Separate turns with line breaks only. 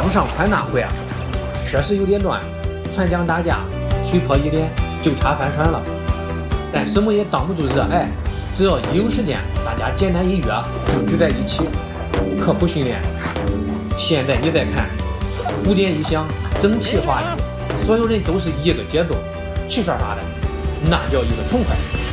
网上传那回啊，确实有点乱，船桨打架，水泼一脸，就差翻船了。但什么也挡不住热爱，只要一有时间，大家简单一约就聚在一起。科普训练，现在你再看，鼓点一响，整齐划一，所有人都是一个节奏，齐刷刷的，那叫一个痛快。